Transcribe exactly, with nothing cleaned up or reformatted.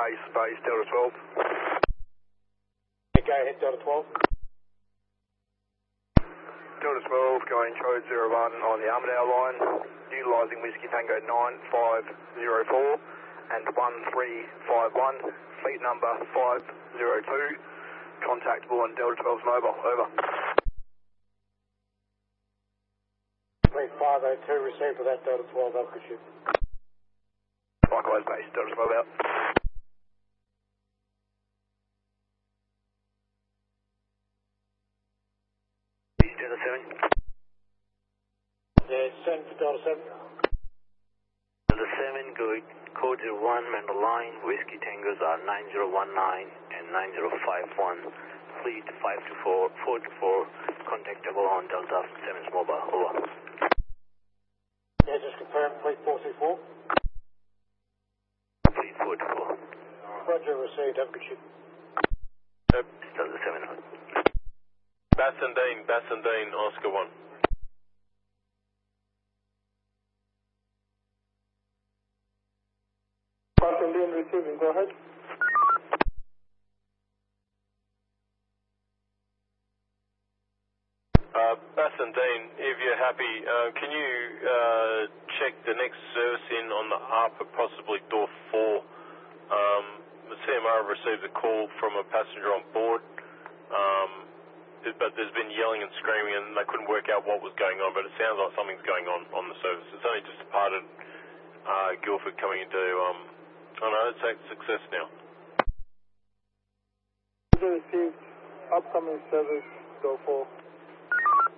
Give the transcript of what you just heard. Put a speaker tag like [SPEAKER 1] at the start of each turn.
[SPEAKER 1] base, base, Delta twelve.
[SPEAKER 2] Go ahead, Delta twelve.
[SPEAKER 1] Delta twelve going code zero one on the Armadale line, utilising Whiskey Tango nine five zero four and one three five one, fleet number five zero two, contactable on Delta twelve's mobile, over.
[SPEAKER 2] Fleet five oh two, received for that Delta twelve, up for ship.
[SPEAKER 1] Likewise, base, Delta twelve out. Delta seven.
[SPEAKER 2] Yeah, send for Delta seven.
[SPEAKER 1] Delta seven, good. Code zero one, man the line. Whiskey Tangos are nine zero one nine and nine zero five one. Fleet five two four, four two four, contactable on Delta seven's mobile, over.
[SPEAKER 2] Yeah, just confirm, fleet four two four.
[SPEAKER 1] Fleet four two four.
[SPEAKER 2] Roger, received, up for ship.
[SPEAKER 1] Delta seven.
[SPEAKER 3] Bassendean, Bassendean, Oscar one.
[SPEAKER 2] Bassendean receiving, go ahead.
[SPEAKER 3] Uh, Bassendean, if you're happy, uh, can you uh, check the next service in on the upper, possibly door four? Um, the C M R received a call from a passenger on board. Um, But there's been yelling and screaming and they couldn't work out what was going on, but it sounds like something's going on on the service. It's only just departed uh, Guildford coming into, um, oh no, it's a success now.
[SPEAKER 2] Received upcoming service, door four.